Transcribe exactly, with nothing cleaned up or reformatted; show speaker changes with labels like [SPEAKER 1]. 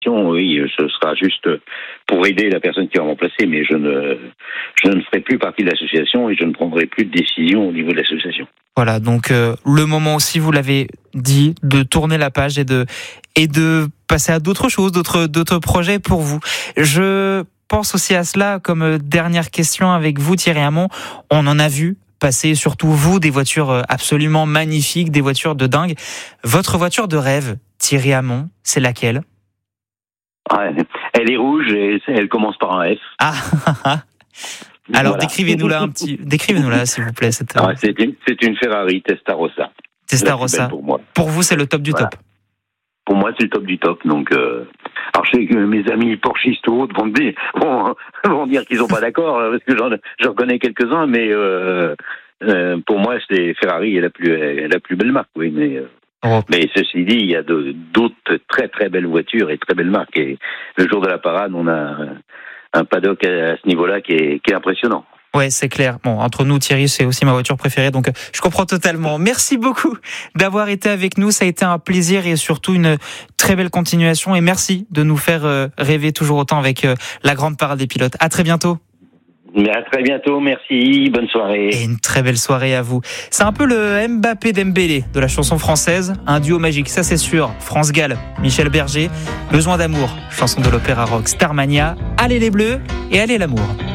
[SPEAKER 1] Oui, ce sera juste pour aider la personne qui va remplacer, mais je ne, je ne ferai plus partie de l'association et je ne prendrai plus de décision au niveau de l'association.
[SPEAKER 2] Voilà, donc euh, le moment aussi, vous l'avez dit, de tourner la page et de et de passer à d'autres choses, d'autres d'autres projets pour vous. Je pense aussi à cela comme dernière question avec vous, Thierry Hamon. On en a vu passer, surtout vous, des voitures absolument magnifiques, des voitures de dingue. Votre voiture de rêve, Thierry Hamon, c'est laquelle ?
[SPEAKER 1] Ouais, elle est rouge et elle commence par un F.
[SPEAKER 2] Ah, alors
[SPEAKER 1] voilà.
[SPEAKER 2] décrivez-nous-la un petit, décrivez-nous-la s'il vous plaît. Cette...
[SPEAKER 1] Ouais, c'est, une, c'est une Ferrari Testarossa.
[SPEAKER 2] Testarossa.
[SPEAKER 1] Pour moi.
[SPEAKER 2] Pour vous, c'est le top du voilà. top.
[SPEAKER 1] Pour moi, c'est le top du top. Donc, euh... alors je sais que mes amis porchistes ou autres vont dire, vont, vont dire qu'ils sont pas d'accord parce que j'en, j'en connais quelques-uns, mais euh, euh, pour moi, c'est Ferrari est la plus, est la plus belle marque, oui, mais. Euh... Oh. Mais ceci dit, il y a de, d'autres très très belles voitures et très belles marques. Et le jour de la parade, on a un paddock à ce niveau-là qui est, qui est impressionnant.
[SPEAKER 2] Ouais, c'est clair. Bon, entre nous, Thierry, c'est aussi ma voiture préférée, donc je comprends totalement. Merci beaucoup d'avoir été avec nous. Ça a été un plaisir et surtout une très belle continuation. Et merci de nous faire rêver toujours autant avec la grande parade des pilotes. À très bientôt.
[SPEAKER 1] Mais à très bientôt, merci, bonne soirée.
[SPEAKER 2] Et une très belle soirée à vous. C'est un peu le Mbappé Dembélé de la chanson française, un duo magique, ça c'est sûr. France Gall, Michel Berger, Besoin d'amour, chanson de l'opéra rock Starmania. Allez les Bleus et allez l'amour.